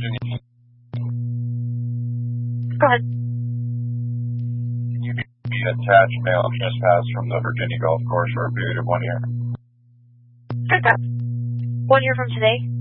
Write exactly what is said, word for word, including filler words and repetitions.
Virginia. Go ahead. Can you be attached mail trespass from the Virginia Golf Course for a period of one year? Good. One year from today?